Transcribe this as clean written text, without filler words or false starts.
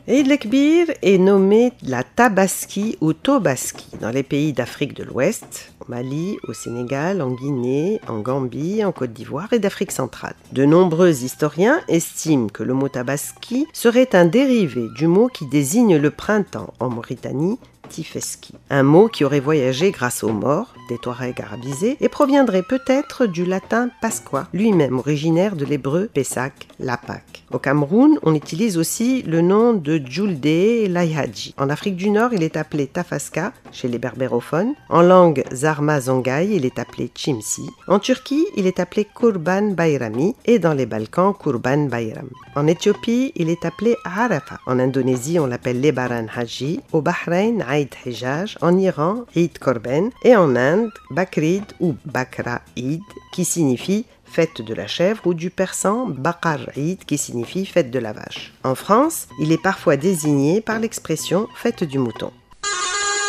Eid el-Kbir est nommé la Tabaski ou Tobaski dans les pays d'Afrique de l'Ouest, au Mali, au Sénégal, en Guinée, en Gambie, en Côte d'Ivoire et d'Afrique centrale. De nombreux historiens estiment que le mot Tabaski serait un dérivé du mot qui désigne le printemps en Mauritanie, Tifeski, un mot qui aurait voyagé grâce aux morts, des Touaregs arabisés, et proviendrait peut-être du latin Pasqua, lui-même originaire de l'hébreu Pesach, la Pâque. Au Cameroun, on utilise aussi le nom de Djoulde Layhaji. En Afrique du Nord, il est appelé Tafaska, chez les berbérophones. En langue Zarma Zongay, il est appelé Chimsi. En Turquie, il est appelé Kurban Bayrami, et dans les Balkans, Kurban Bayram. En Éthiopie, il est appelé Arafa. En Indonésie, on l'appelle Lebaran Haji. Au Bahreïn, Eid Hijaj. En Iran, Eid Korban. Et en Inde, Bakrid ou Bakra Eid, qui signifie fête de la chèvre, ou du persan Bakar Eid, qui signifie fête de la vache. En France, il est parfois désigné par l'expression fête du mouton.